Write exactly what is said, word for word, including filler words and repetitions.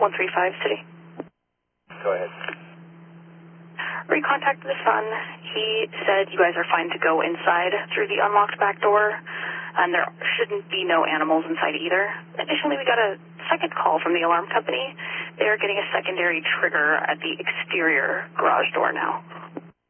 one three five City. Go ahead. Recontacted the son. He said you guys are fine to go inside through the unlocked back door, and there shouldn't be no animals inside either. Additionally, we got a second call from the alarm company. They are getting a secondary trigger at the exterior garage door now.